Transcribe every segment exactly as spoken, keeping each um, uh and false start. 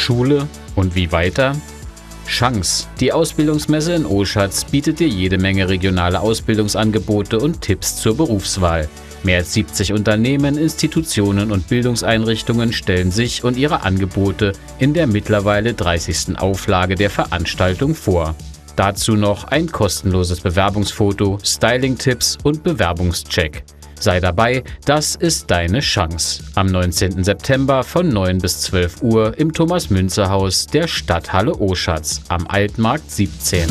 Schule und wie weiter? Chance. Die Ausbildungsmesse in Oschatz bietet dir jede Menge regionale Ausbildungsangebote und Tipps zur Berufswahl. Mehr als siebzig Unternehmen, Institutionen und Bildungseinrichtungen stellen sich und ihre Angebote in der mittlerweile dreißigsten Auflage der Veranstaltung vor. Dazu noch ein kostenloses Bewerbungsfoto, Styling-Tipps und Bewerbungscheck. Sei dabei, das ist deine Chance. Am neunzehnten September von neun bis zwölf Uhr im Thomas-Münzer-Haus der Stadthalle Oschatz am Altmarkt siebzehn.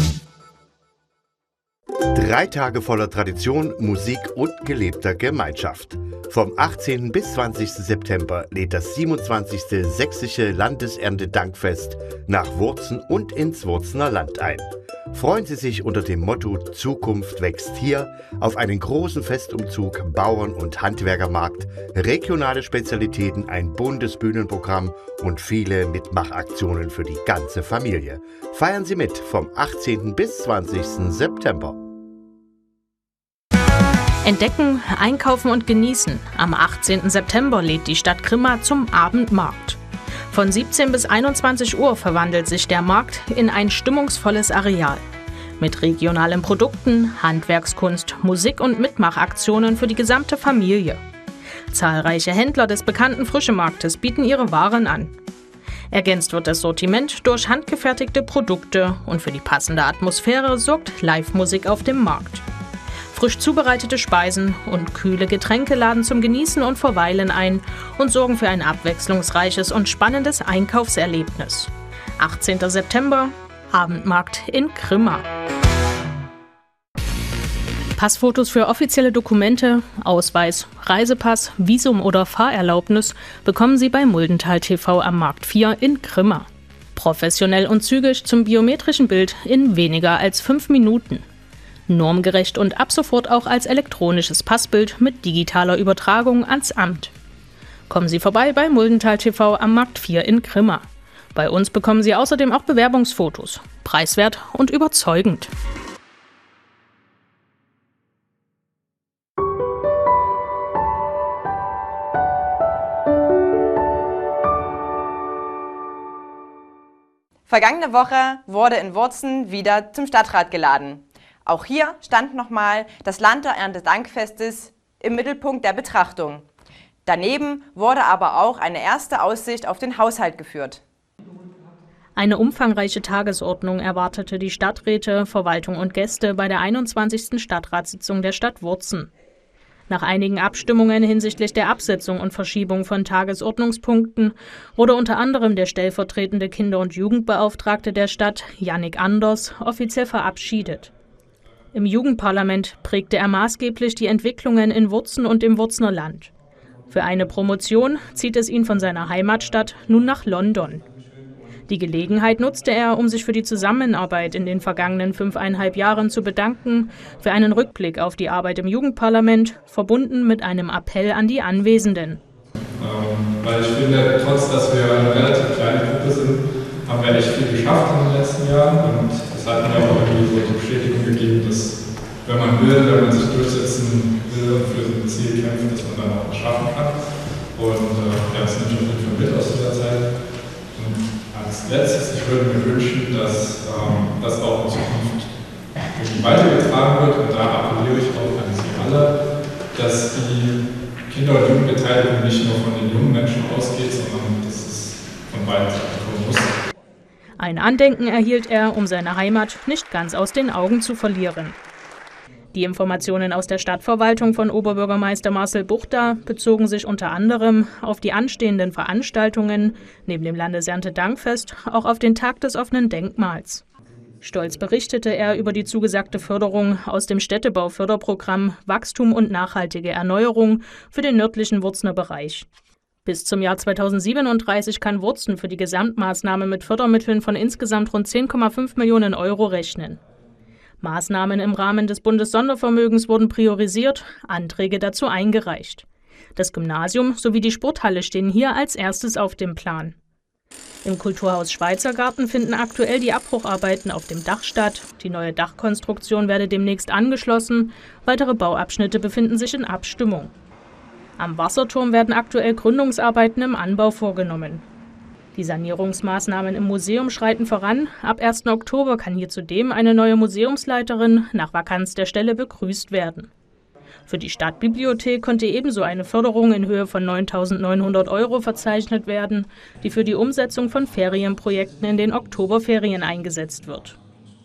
Drei Tage voller Tradition, Musik und gelebter Gemeinschaft. Vom achtzehnten bis zwanzigsten September lädt das siebenundzwanzigste Sächsische Landeserntedankfest nach Wurzen und ins Wurzener Land ein. Freuen Sie sich unter dem Motto Zukunft wächst hier auf einen großen Festumzug, Bauern- und Handwerkermarkt, regionale Spezialitäten, ein buntes Bühnenprogramm und viele Mitmachaktionen für die ganze Familie. Feiern Sie mit vom achtzehnten bis zwanzigsten September. Entdecken, einkaufen und genießen. Am achtzehnten September lädt die Stadt Grimma zum Abendmarkt. Von siebzehn bis einundzwanzig Uhr verwandelt sich der Markt in ein stimmungsvolles Areal. Mit regionalen Produkten, Handwerkskunst, Musik und Mitmachaktionen für die gesamte Familie. Zahlreiche Händler des bekannten Frischemarktes bieten ihre Waren an. Ergänzt wird das Sortiment durch handgefertigte Produkte und für die passende Atmosphäre sorgt Live-Musik auf dem Markt. Frisch zubereitete Speisen und kühle Getränke laden zum Genießen und Verweilen ein und sorgen für ein abwechslungsreiches und spannendes Einkaufserlebnis. achtzehnten September, Abendmarkt in Grimma. Passfotos für offizielle Dokumente, Ausweis, Reisepass, Visum oder Fahrerlaubnis bekommen Sie bei Muldental T V am Markt vier in Grimma. Professionell und zügig zum biometrischen Bild in weniger als fünf Minuten. Normgerecht und ab sofort auch als elektronisches Passbild mit digitaler Übertragung ans Amt. Kommen Sie vorbei bei Muldental T V am Markt vier in Grimma. Bei uns bekommen Sie außerdem auch Bewerbungsfotos. Preiswert und überzeugend. Vergangene Woche wurde in Wurzen wieder zum Stadtrat geladen. Auch hier stand nochmal das Landerntedankfestes im Mittelpunkt der Betrachtung. Daneben wurde aber auch eine erste Aussicht auf den Haushalt geführt. Eine umfangreiche Tagesordnung erwartete die Stadträte, Verwaltung und Gäste bei der einundzwanzigsten Stadtratssitzung der Stadt Wurzen. Nach einigen Abstimmungen hinsichtlich der Absetzung und Verschiebung von Tagesordnungspunkten wurde unter anderem der stellvertretende Kinder- und Jugendbeauftragte der Stadt, Jannik Anders, offiziell verabschiedet. Im Jugendparlament prägte er maßgeblich die Entwicklungen in Wurzen und im Wurzener Land. Für eine Promotion zieht es ihn von seiner Heimatstadt nun nach London. Die Gelegenheit nutzte er, um sich für die Zusammenarbeit in den vergangenen fünfeinhalb Jahren zu bedanken, für einen Rückblick auf die Arbeit im Jugendparlament, verbunden mit einem Appell an die Anwesenden. Ähm, weil ich finde, trotz dass wir eine relativ kleine Gruppe sind, haben wir echt viel geschafft in den letzten Jahren und das hat mir auch irgendwie so die Bestätigung gegeben, dass wenn man will, wenn man sich durchsetzen will und für ein Ziel kämpft, dass man dann auch was schaffen kann. Und äh, ja, das nimmt ich auf jeden Fall mit aus dieser Zeit. Und als letztes, ich würde mir wünschen, dass ähm, das auch in Zukunft irgendwie weitergetragen wird und da appelliere ich auch an Sie alle, dass die Kinder- und Jugendbeteiligung nicht nur von den jungen Menschen ausgeht, sondern dass es von beiden Seiten kommen muss. Ein Andenken erhielt er, um seine Heimat nicht ganz aus den Augen zu verlieren. Die Informationen aus der Stadtverwaltung von Oberbürgermeister Marcel Buchta bezogen sich unter anderem auf die anstehenden Veranstaltungen, neben dem Landeserntedankfest auch auf den Tag des offenen Denkmals. Stolz berichtete er über die zugesagte Förderung aus dem Städtebauförderprogramm Wachstum und nachhaltige Erneuerung für den nördlichen Wurzener Bereich. Bis zum Jahr zweitausendsiebenunddreißig kann Wurzen für die Gesamtmaßnahme mit Fördermitteln von insgesamt rund zehn Komma fünf Millionen Euro rechnen. Maßnahmen im Rahmen des Bundessondervermögens wurden priorisiert, Anträge dazu eingereicht. Das Gymnasium sowie die Sporthalle stehen hier als erstes auf dem Plan. Im Kulturhaus Schweizergarten finden aktuell die Abbrucharbeiten auf dem Dach statt. Die neue Dachkonstruktion werde demnächst angeschlossen. Weitere Bauabschnitte befinden sich in Abstimmung. Am Wasserturm werden aktuell Gründungsarbeiten im Anbau vorgenommen. Die Sanierungsmaßnahmen im Museum schreiten voran. Ab ersten Oktober kann hier zudem eine neue Museumsleiterin nach Vakanz der Stelle begrüßt werden. Für die Stadtbibliothek konnte ebenso eine Förderung in Höhe von neuntausendneunhundert Euro verzeichnet werden, die für die Umsetzung von Ferienprojekten in den Oktoberferien eingesetzt wird.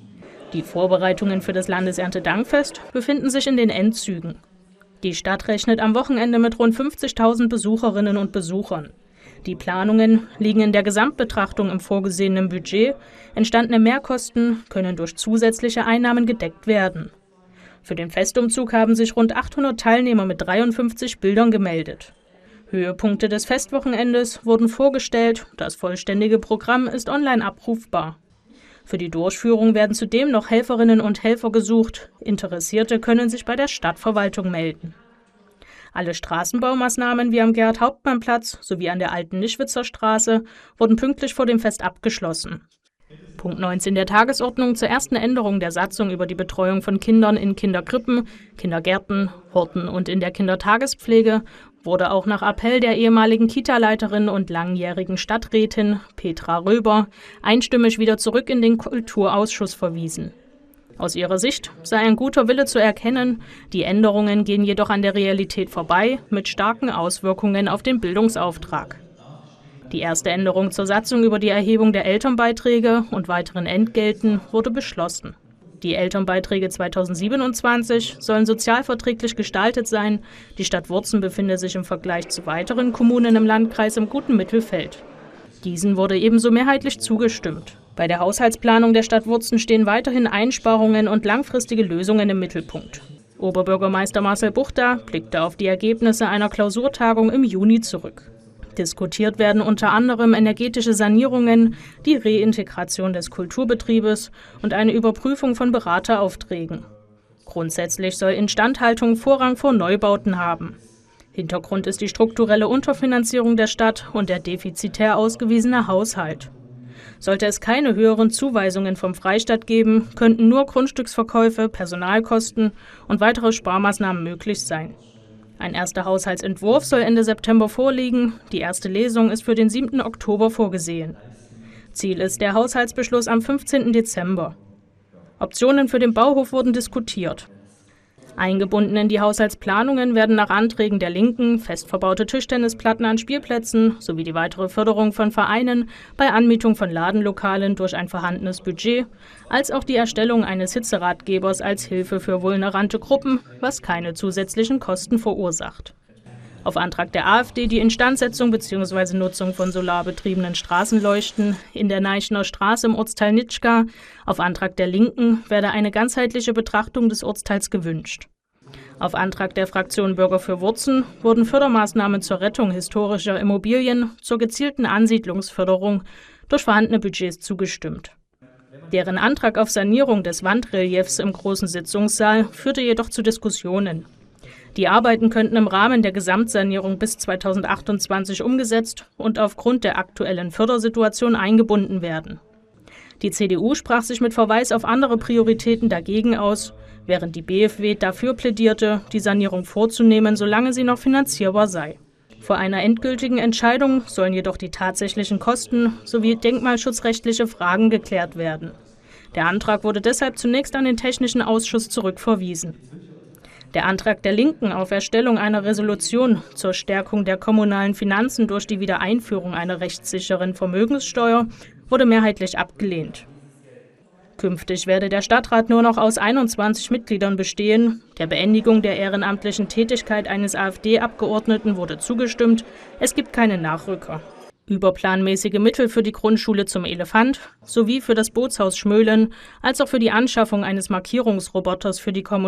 Die Vorbereitungen für das Landeserntedankfest befinden sich in den Endzügen. Die Stadt rechnet am Wochenende mit rund fünfzigtausend Besucherinnen und Besuchern. Die Planungen liegen in der Gesamtbetrachtung im vorgesehenen Budget. Entstandene Mehrkosten können durch zusätzliche Einnahmen gedeckt werden. Für den Festumzug haben sich rund achthundert Teilnehmer mit dreiundfünfzig Bildern gemeldet. Höhepunkte des Festwochenendes wurden vorgestellt. Das vollständige Programm ist online abrufbar. Für die Durchführung werden zudem noch Helferinnen und Helfer gesucht. Interessierte können sich bei der Stadtverwaltung melden. Alle Straßenbaumaßnahmen wie am Gerhard-Hauptmann-Platz sowie an der alten Nischwitzer Straße wurden pünktlich vor dem Fest abgeschlossen. Punkt neunzehn der Tagesordnung zur ersten Änderung der Satzung über die Betreuung von Kindern in Kinderkrippen, Kindergärten, Horten und in der Kindertagespflege wurde auch nach Appell der ehemaligen Kita-Leiterin und langjährigen Stadträtin Petra Röber einstimmig wieder zurück in den Kulturausschuss verwiesen. Aus ihrer Sicht sei ein guter Wille zu erkennen, die Änderungen gehen jedoch an der Realität vorbei, mit starken Auswirkungen auf den Bildungsauftrag. Die erste Änderung zur Satzung über die Erhebung der Elternbeiträge und weiteren Entgelten wurde beschlossen. Die Elternbeiträge zweitausendsiebenundzwanzig sollen sozialverträglich gestaltet sein. Die Stadt Wurzen befindet sich im Vergleich zu weiteren Kommunen im Landkreis im guten Mittelfeld. Diesen wurde ebenso mehrheitlich zugestimmt. Bei der Haushaltsplanung der Stadt Wurzen stehen weiterhin Einsparungen und langfristige Lösungen im Mittelpunkt. Oberbürgermeister Marcel Buchta blickte auf die Ergebnisse einer Klausurtagung im Juni zurück. Diskutiert werden unter anderem energetische Sanierungen, die Reintegration des Kulturbetriebes und eine Überprüfung von Berateraufträgen. Grundsätzlich soll Instandhaltung Vorrang vor Neubauten haben. Hintergrund ist die strukturelle Unterfinanzierung der Stadt und der defizitär ausgewiesene Haushalt. Sollte es keine höheren Zuweisungen vom Freistaat geben, könnten nur Grundstücksverkäufe, Personalkosten und weitere Sparmaßnahmen möglich sein. Ein erster Haushaltsentwurf soll Ende September vorliegen. Die erste Lesung ist für den siebten Oktober vorgesehen. Ziel ist der Haushaltsbeschluss am fünfzehnten Dezember. Optionen für den Bauhof wurden diskutiert. Eingebunden in die Haushaltsplanungen werden nach Anträgen der Linken fest verbaute Tischtennisplatten an Spielplätzen sowie die weitere Förderung von Vereinen bei Anmietung von Ladenlokalen durch ein vorhandenes Budget, als auch die Erstellung eines Hitzeratgebers als Hilfe für vulnerante Gruppen, was keine zusätzlichen Kosten verursacht. Auf Antrag der AfD die Instandsetzung bzw. Nutzung von solarbetriebenen Straßenleuchten in der Neichener Straße im Ortsteil Nitschka. Auf Antrag der Linken werde eine ganzheitliche Betrachtung des Ortsteils gewünscht. Auf Antrag der Fraktion Bürger für Wurzen wurden Fördermaßnahmen zur Rettung historischer Immobilien zur gezielten Ansiedlungsförderung durch vorhandene Budgets zugestimmt. Deren Antrag auf Sanierung des Wandreliefs im großen Sitzungssaal führte jedoch zu Diskussionen. Die Arbeiten könnten im Rahmen der Gesamtsanierung bis zweitausendachtundzwanzig umgesetzt und aufgrund der aktuellen Fördersituation eingebunden werden. Die C D U sprach sich mit Verweis auf andere Prioritäten dagegen aus, während die B F W dafür plädierte, die Sanierung vorzunehmen, solange sie noch finanzierbar sei. Vor einer endgültigen Entscheidung sollen jedoch die tatsächlichen Kosten sowie denkmalschutzrechtliche Fragen geklärt werden. Der Antrag wurde deshalb zunächst an den Technischen Ausschuss zurückverwiesen. Der Antrag der Linken auf Erstellung einer Resolution zur Stärkung der kommunalen Finanzen durch die Wiedereinführung einer rechtssicheren Vermögenssteuer wurde mehrheitlich abgelehnt. Künftig werde der Stadtrat nur noch aus einundzwanzig Mitgliedern bestehen. Der Beendigung der ehrenamtlichen Tätigkeit eines AfD-Abgeordneten wurde zugestimmt. Es gibt keine Nachrücker. Überplanmäßige Mittel für die Grundschule zum Elefant sowie für das Bootshaus Schmöhlen als auch für die Anschaffung eines Markierungsroboters für die Kommunikation